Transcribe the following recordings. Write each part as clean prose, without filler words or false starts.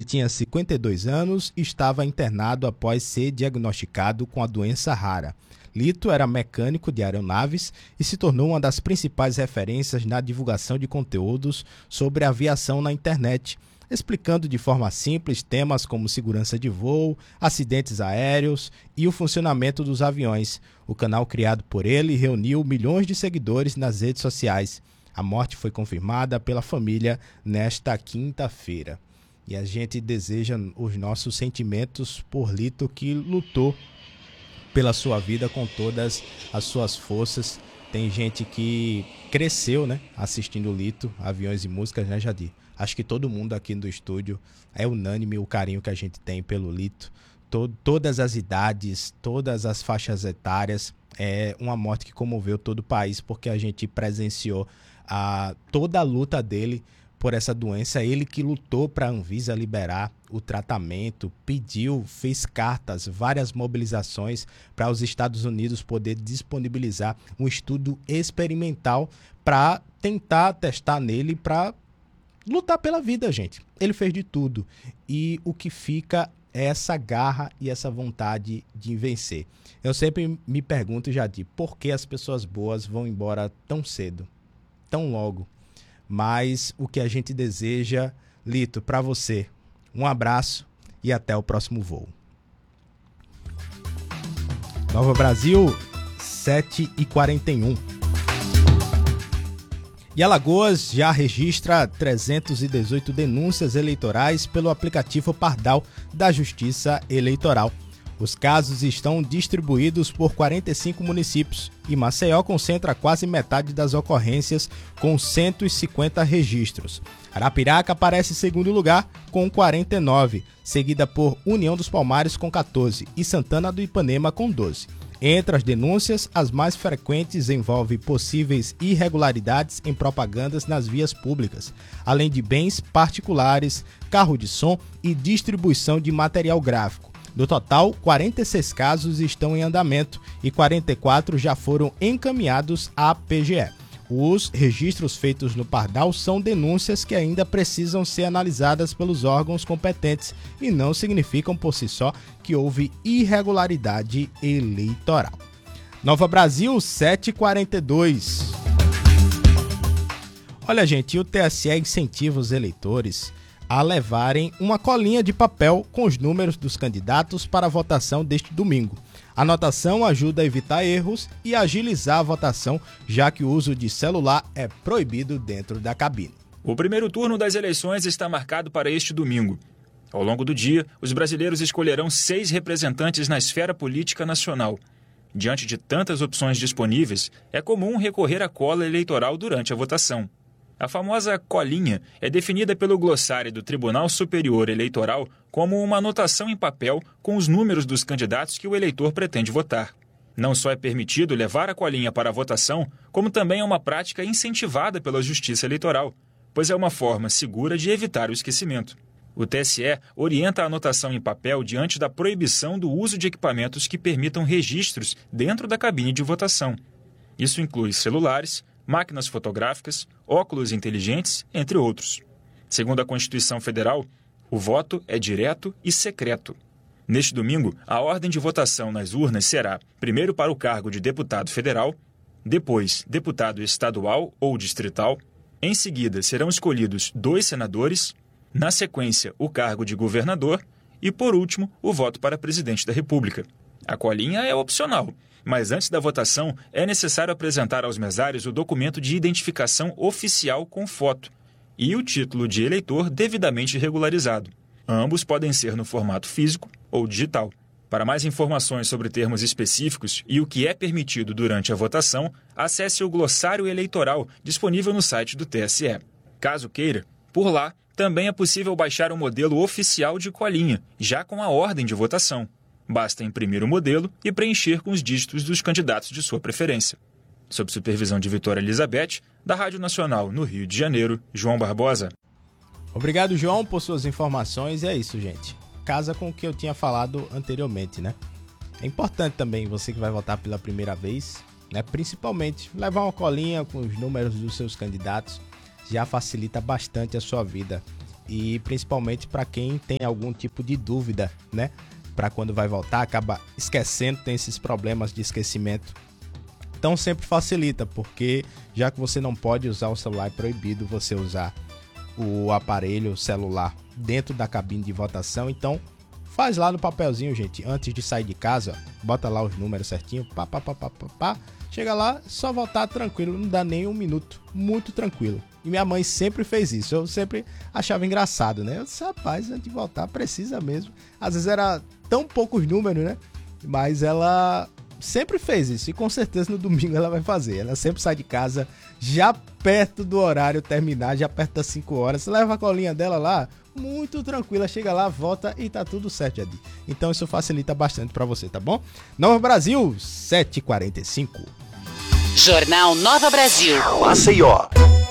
tinha 52 anos e estava internado após ser diagnosticado com a doença rara. Lito era mecânico de aeronaves e se tornou uma das principais referências na divulgação de conteúdos sobre aviação na internet, explicando de forma simples temas como segurança de voo, acidentes aéreos e o funcionamento dos aviões. O canal criado por ele reuniu milhões de seguidores nas redes sociais. A morte foi confirmada pela família nesta quinta-feira. E a gente deseja os nossos sentimentos por Lito, que lutou pela sua vida com todas as suas forças. Tem gente que cresceu, né, assistindo Lito, Aviões e Músicas, né, Jadir? Acho que todo mundo aqui do estúdio é unânime o carinho que a gente tem pelo Lito. Todas as idades, todas as faixas etárias. É uma morte que comoveu todo o país, porque a gente presenciou toda a luta dele por essa doença. Ele que lutou para a Anvisa liberar o tratamento, pediu, fez cartas, várias mobilizações para os Estados Unidos poder disponibilizar um estudo experimental para tentar testar nele, para lutar pela vida, gente. Ele fez de tudo. E o que fica é essa garra e essa vontade de vencer. Eu sempre me pergunto, Jadir, por que as pessoas boas vão embora tão cedo, tão logo? Mas o que a gente deseja, Lito, para você, um abraço e até o próximo voo. Nova Brasil, 7h41. E Alagoas já registra 318 denúncias eleitorais pelo aplicativo Pardal da Justiça Eleitoral. Os casos estão distribuídos por 45 municípios e Maceió concentra quase metade das ocorrências, com 150 registros. Arapiraca aparece em segundo lugar, com 49, seguida por União dos Palmares com 14 e Santana do Ipanema com 12. Entre as denúncias, as mais frequentes envolvem possíveis irregularidades em propagandas nas vias públicas, além de bens particulares, carro de som e distribuição de material gráfico. Do total, 46 casos estão em andamento e 44 já foram encaminhados à PGE. Os registros feitos no Pardal são denúncias que ainda precisam ser analisadas pelos órgãos competentes e não significam por si só que houve irregularidade eleitoral. Nova Brasil, 7h42. Olha, gente, o TSE incentiva os eleitores a levarem uma colinha de papel com os números dos candidatos para a votação deste domingo. A anotação ajuda a evitar erros e agilizar a votação, já que o uso de celular é proibido dentro da cabine. O primeiro turno das eleições está marcado para este domingo. Ao longo do dia, os brasileiros escolherão 6 representantes na esfera política nacional. Diante de tantas opções disponíveis, é comum recorrer à cola eleitoral durante a votação. A famosa colinha é definida pelo glossário do Tribunal Superior Eleitoral como uma anotação em papel com os números dos candidatos que o eleitor pretende votar. Não só é permitido levar a colinha para a votação, como também é uma prática incentivada pela Justiça Eleitoral, pois é uma forma segura de evitar o esquecimento. O TSE orienta a anotação em papel diante da proibição do uso de equipamentos que permitam registros dentro da cabine de votação. Isso inclui celulares, máquinas fotográficas, óculos inteligentes, entre outros. Segundo a Constituição Federal, o voto é direto e secreto. Neste domingo, a ordem de votação nas urnas será, primeiro para o cargo de deputado federal, depois deputado estadual ou distrital, em seguida serão escolhidos 2 senadores, na sequência o cargo de governador e, por último, o voto para presidente da República. A colinha é opcional, mas antes da votação é necessário apresentar aos mesários o documento de identificação oficial com foto e o título de eleitor devidamente regularizado. Ambos podem ser no formato físico ou digital. Para mais informações sobre termos específicos e o que é permitido durante a votação, acesse o glossário eleitoral disponível no site do TSE. Caso queira, por lá também é possível baixar o modelo oficial de colinha, já com a ordem de votação. Basta imprimir o modelo e preencher com os dígitos dos candidatos de sua preferência. Sob supervisão de Vitória Elizabeth, da Rádio Nacional no Rio de Janeiro, João Barbosa. Obrigado, João, por suas informações. E é isso, gente. Casa com o que eu tinha falado anteriormente, né? É importante também, você que vai votar pela primeira vez, né? Principalmente, levar uma colinha com os números dos seus candidatos já facilita bastante a sua vida. e principalmente para quem tem algum tipo de dúvida, né? Para quando vai voltar, acaba esquecendo, tem esses problemas de esquecimento. Então sempre facilita, porque já que você não pode usar o celular, é proibido você usar o aparelho celular dentro da cabine de votação. Então faz lá no papelzinho, gente, antes de sair de casa, ó, bota lá os números certinho, chega lá, só votar tranquilo, não dá nem um minuto, muito tranquilo. E minha mãe sempre fez isso, eu sempre achava engraçado, né? Eu disse, rapaz, antes de votar precisa mesmo. Às vezes era tão poucos números, né? Mas ela sempre fez isso e com certeza no domingo ela vai fazer. Ela sempre sai de casa já perto do horário terminar, já perto das 5 horas. Você leva a colinha dela lá, muito tranquila, chega lá, vota e tá tudo certo, Jadi. Então isso facilita bastante pra você, tá bom? Nova Brasil, 7h45. Jornal Nova Brasil. Maceió.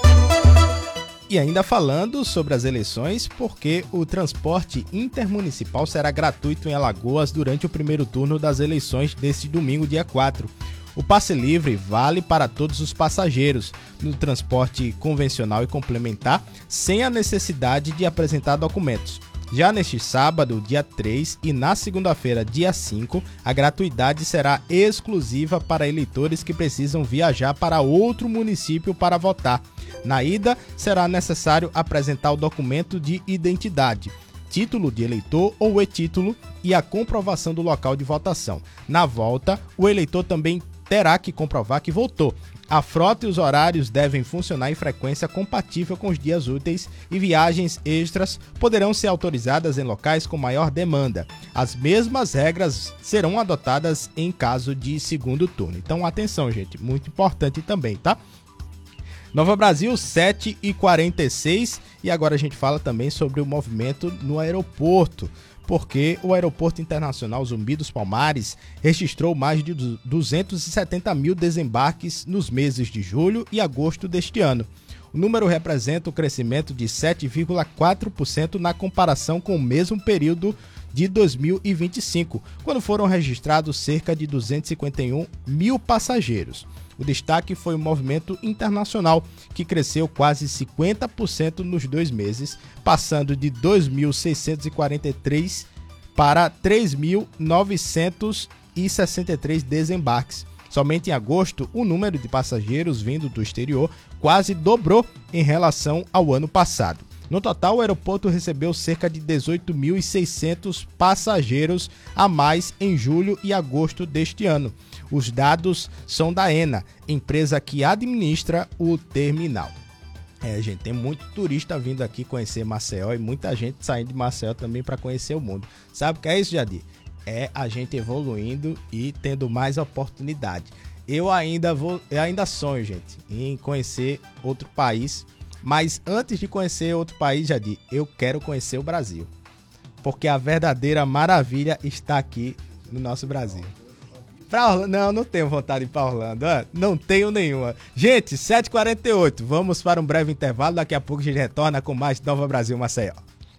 E ainda falando sobre as eleições, porque o transporte intermunicipal será gratuito em Alagoas durante o primeiro turno das eleições deste domingo, dia 4. O passe livre vale para todos os passageiros no transporte convencional e complementar, sem a necessidade de apresentar documentos. Já neste sábado, dia 3, e na segunda-feira, dia 5, a gratuidade será exclusiva para eleitores que precisam viajar para outro município para votar. Na ida, será necessário apresentar o documento de identidade, título de eleitor ou e-título e a comprovação do local de votação. Na volta, o eleitor também terá que comprovar que votou. A frota e os horários devem funcionar em frequência compatível com os dias úteis e viagens extras poderão ser autorizadas em locais com maior demanda. As mesmas regras serão adotadas em caso de segundo turno. Então, atenção, gente, muito importante também, tá? Nova Brasil, 7h46, e agora a gente fala também sobre o movimento no aeroporto, porque o Aeroporto Internacional Zumbi dos Palmares registrou mais de 270 mil desembarques nos meses de julho e agosto deste ano. O número representa um crescimento de 7,4% na comparação com o mesmo período de 2025, quando foram registrados cerca de 251 mil passageiros. O destaque foi o movimento internacional, que cresceu quase 50% nos 2 meses, passando de 2.643 para 3.963 desembarques. Somente em agosto, o número de passageiros vindo do exterior quase dobrou em relação ao ano passado. No total, o aeroporto recebeu cerca de 18.600 passageiros a mais em julho e agosto deste ano. Os dados são da ENA, empresa que administra o terminal. Gente, tem muito turista vindo aqui conhecer Maceió e muita gente saindo de Maceió também para conhecer o mundo. Sabe o que é isso, Jadi? É a gente evoluindo e tendo mais oportunidade. Eu ainda sonho, gente, em conhecer outro país. Mas antes de conhecer outro país, Jadi, eu quero conhecer o Brasil. Porque a verdadeira maravilha está aqui no nosso Brasil. Não tenho vontade de ir para Orlando. Não tenho nenhuma. Gente, 7h48. Vamos para um breve intervalo. Daqui a pouco a gente retorna com mais Nova Brasil Maceió.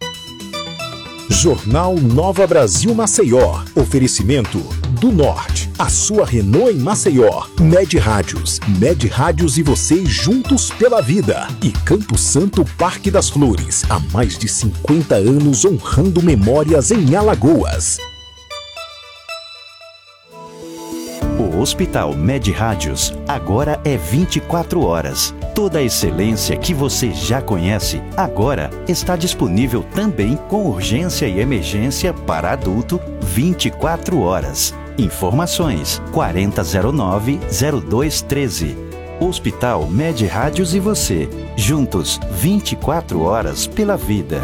Jornal Nova Brasil Maceió. Oferecimento do Norte. A sua Renault em Maceió. Med Rádios. Med Rádios e você juntos pela vida. E Campo Santo Parque das Flores. Há mais de 50 anos honrando memórias em Alagoas. O Hospital Med Rádios agora é 24 horas. Toda a excelência que você já conhece, agora está disponível também com urgência e emergência para adulto 24 horas. Informações 4009-0213. Hospital Med Rádios e você, juntos 24 horas pela vida.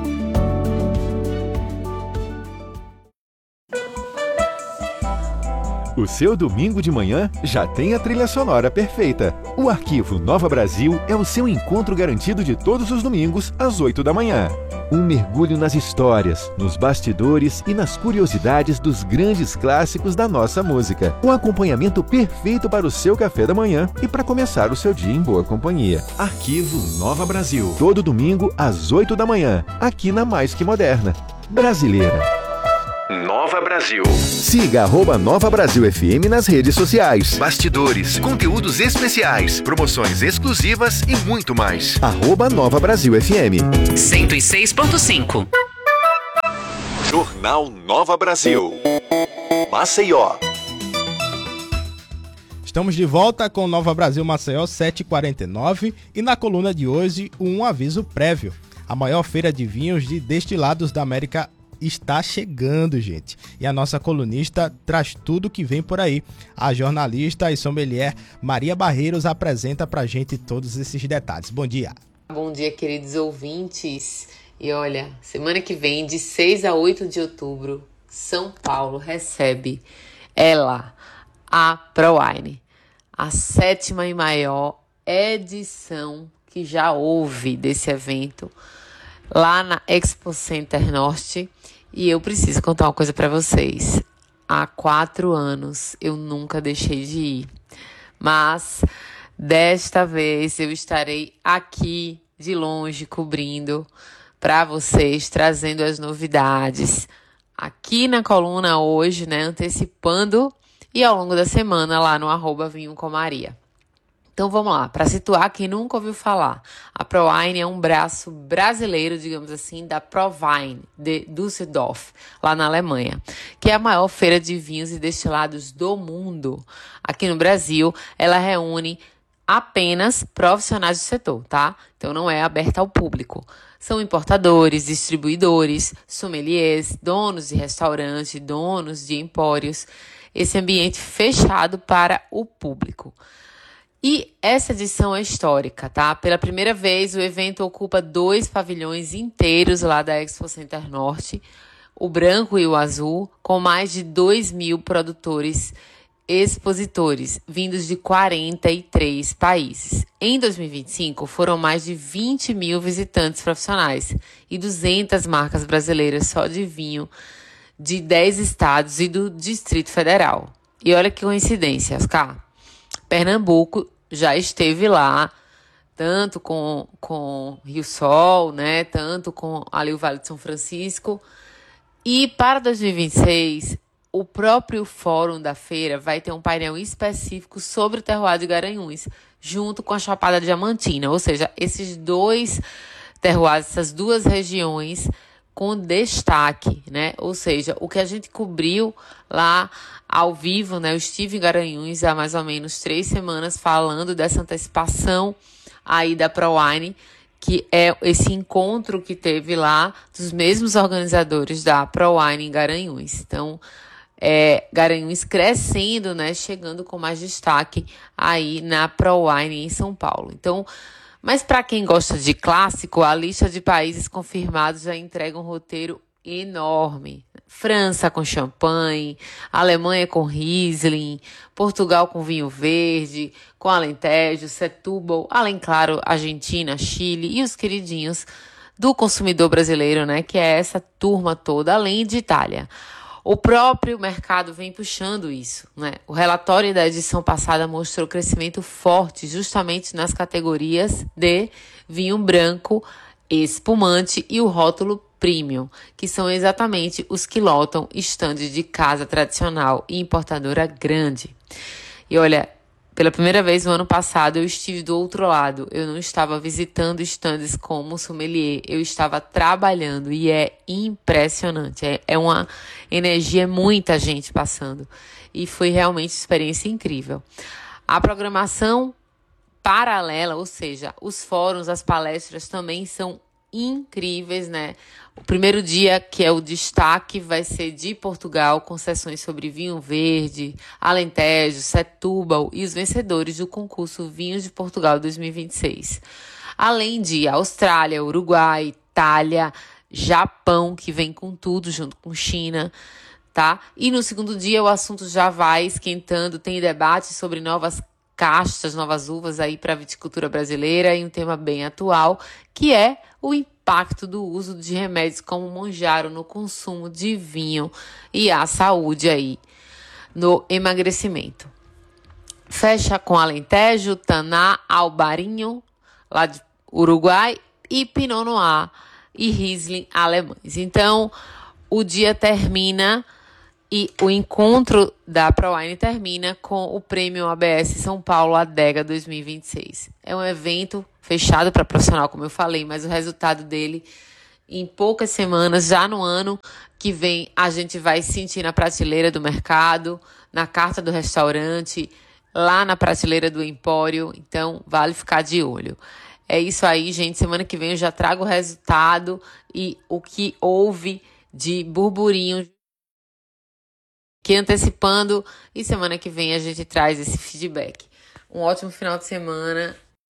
O seu domingo de manhã já tem a trilha sonora perfeita. O Arquivo Nova Brasil é o seu encontro garantido de todos os domingos, às 8 da manhã. Um mergulho nas histórias, nos bastidores e nas curiosidades dos grandes clássicos da nossa música. Um acompanhamento perfeito para o seu café da manhã e para começar o seu dia em boa companhia. Arquivo Nova Brasil. Todo domingo, às 8 da manhã, aqui na Mais Que Moderna. Brasileira. Nova Brasil. Siga @Nova Brasil FM nas redes sociais. Bastidores, conteúdos especiais, promoções exclusivas e muito mais. @Nova Brasil FM. 106.5. Jornal Nova Brasil. Maceió. Estamos de volta com Nova Brasil Maceió 7h49 e na coluna de hoje um aviso prévio. A maior feira de vinhos de destilados da América está chegando, gente. E a nossa colunista traz tudo que vem por aí. A jornalista e sommelier Maria Barreiros apresenta pra gente todos esses detalhes. Bom dia. Bom dia, queridos ouvintes. E olha, semana que vem, de 6 a 8 de outubro, São Paulo recebe ela, a ProWine, a 7ª e maior edição que já houve desse evento lá na Expo Center Norte. E eu preciso contar uma coisa para vocês. Há 4 anos eu nunca deixei de ir, mas desta vez eu estarei aqui de longe cobrindo para vocês, trazendo as novidades aqui na coluna hoje, né, antecipando, e ao longo da semana lá no @vinhocomaria. Então vamos lá, para situar quem nunca ouviu falar, a ProWine é um braço brasileiro, digamos assim, da ProWein de Düsseldorf, lá na Alemanha, que é a maior feira de vinhos e destilados do mundo. Aqui no Brasil, ela reúne apenas profissionais do setor, tá? Então não é aberta ao público. São importadores, distribuidores, sommeliers, donos de restaurante, donos de empórios. Esse ambiente fechado para o público. E essa edição é histórica, tá? Pela primeira vez, o evento ocupa 2 pavilhões inteiros lá da Expo Center Norte, o branco e o azul, com mais de 2.000 produtores expositores, vindos de 43 países. Em 2025, foram mais de 20.000 visitantes profissionais e 200 marcas brasileiras só de vinho de 10 estados e do Distrito Federal. E olha que coincidência, Oscar. Pernambuco já esteve lá, tanto com Rio Sol, né, tanto com ali o Vale de São Francisco. E para 2026, o próprio fórum da feira vai ter um painel específico sobre o terroir de Garanhuns, junto com a Chapada Diamantina, ou seja, esses 2 terroirs, essas 2 regiões com destaque, né? Ou seja, o que a gente cobriu lá ao vivo, né? Eu estive em Garanhuns há mais ou menos 3 semanas falando dessa antecipação aí da ProWine, que é esse encontro que teve lá dos mesmos organizadores da ProWine em Garanhuns. Então, Garanhuns crescendo, né? Chegando com mais destaque aí na ProWine em São Paulo. Então, mas para quem gosta de clássico, a lista de países confirmados já entrega um roteiro enorme. França com champanhe, Alemanha com Riesling, Portugal com vinho verde, com Alentejo, Setúbal, além, claro, Argentina, Chile e os queridinhos do consumidor brasileiro, né, que é essa turma toda, além de Itália. O próprio mercado vem puxando isso, né? O relatório da edição passada mostrou crescimento forte justamente nas categorias de vinho branco, espumante e o rótulo premium, que são exatamente os que lotam estande de casa tradicional e importadora grande. E olha, pela primeira vez no ano passado eu estive do outro lado, eu não estava visitando estandes como sommelier, eu estava trabalhando e é impressionante, é uma energia, muita gente passando e foi realmente uma experiência incrível. A programação paralela, ou seja, os fóruns, as palestras também são incríveis, né? O primeiro dia, que é o destaque, vai ser de Portugal, com sessões sobre vinho verde, Alentejo, Setúbal e os vencedores do concurso Vinhos de Portugal 2026. Além de Austrália, Uruguai, Itália, Japão, que vem com tudo, junto com China, tá? E no segundo dia o assunto já vai esquentando, tem debate sobre novas castas, novas uvas aí para a viticultura brasileira e um tema bem atual, que é o impacto do uso de remédios como Monjaro no consumo de vinho e a saúde aí no emagrecimento. Fecha com Alentejo, Taná, Albarinho, lá de Uruguai, e Pinot Noir e Riesling alemães. Então, o dia termina E o encontro da ProWine termina com o Prêmio ABS São Paulo Adega 2026. É um evento fechado para profissional, como eu falei, mas o resultado dele, em poucas semanas, já no ano que vem, a gente vai sentir na prateleira do mercado, na carta do restaurante, lá na prateleira do empório. Então, vale ficar de olho. É isso aí, gente. Semana que vem eu já trago o resultado e o que houve de burburinho que antecipando, e semana que vem a gente traz esse feedback. Um ótimo final de semana.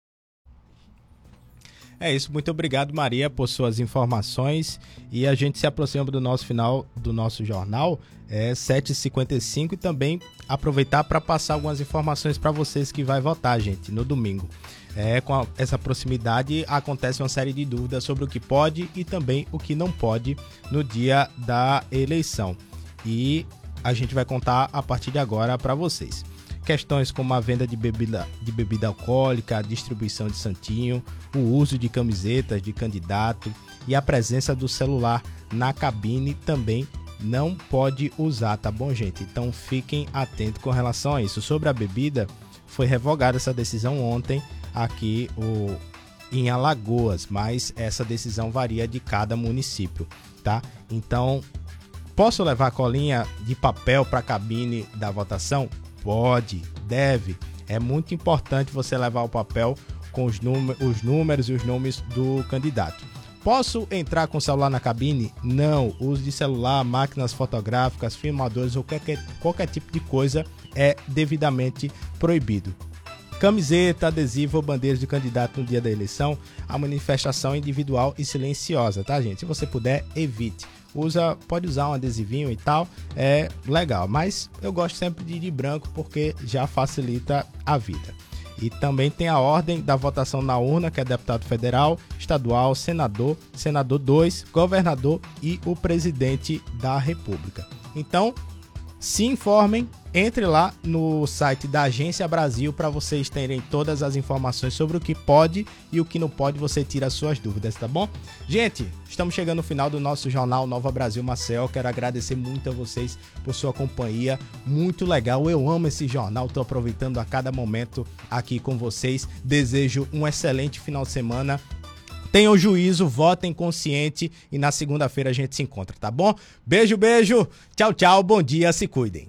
É isso, muito obrigado, Maria, por suas informações, e a gente se aproxima do nosso final do nosso jornal, 7h55, e também aproveitar para passar algumas informações para vocês que vai votar, gente, no domingo. Com essa proximidade acontece uma série de dúvidas sobre o que pode e também o que não pode no dia da eleição, e a gente vai contar a partir de agora para vocês. Questões como a venda de bebida alcoólica, a distribuição de santinho, o uso de camisetas de candidato e a presença do celular na cabine também não pode usar, tá bom, gente? Então fiquem atentos com relação a isso. Sobre a bebida, foi revogada essa decisão ontem aqui em Alagoas, mas essa decisão varia de cada município, tá? Então, posso levar a colinha de papel para a cabine da votação? Pode, deve. É muito importante você levar o papel com os números e os nomes do candidato. Posso entrar com o celular na cabine? Não. Uso de celular, máquinas fotográficas, filmadores ou qualquer tipo de coisa é devidamente proibido. Camiseta, adesivo ou bandeiras de candidato no dia da eleição, a manifestação individual e silenciosa, tá, gente? Se você puder, evite. Pode usar um adesivinho e tal, é legal, mas eu gosto sempre de ir de branco porque já facilita a vida. E também tem a ordem da votação na urna, que é deputado federal, estadual, senador 2, governador e o presidente da República. Então, se informem, entre lá no site da Agência Brasil para vocês terem todas as informações sobre o que pode e o que não pode, você tira as suas dúvidas, tá bom? Gente, estamos chegando no final do nosso jornal Nova Brasil Maceió. Quero agradecer muito a vocês por sua companhia, muito legal, eu amo esse jornal, estou aproveitando a cada momento aqui com vocês. Desejo um excelente final de semana. Tenham juízo, votem consciente e na segunda-feira a gente se encontra, tá bom? Beijo, beijo, tchau, tchau, bom dia, se cuidem.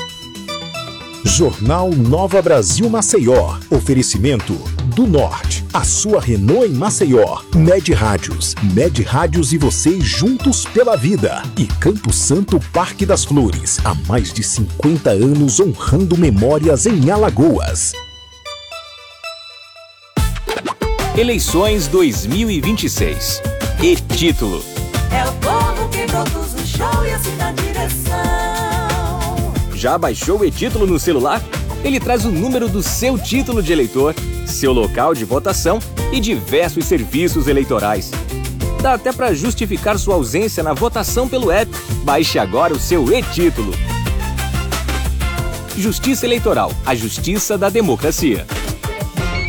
Jornal Nova Brasil Maceió. Oferecimento do Norte. A sua Renault em Maceió. Med Rádios. Med Rádios e você juntos pela vida. E Campo Santo Parque das Flores. Há mais de 50 anos honrando memórias em Alagoas. Eleições 2026. E título. É o povo que produz o show e assim na direção. Já baixou o e-título no celular? Ele traz o número do seu título de eleitor, seu local de votação e diversos serviços eleitorais. Dá até para justificar sua ausência na votação pelo app. Baixe agora o seu e-título. Justiça Eleitoral, a justiça da democracia.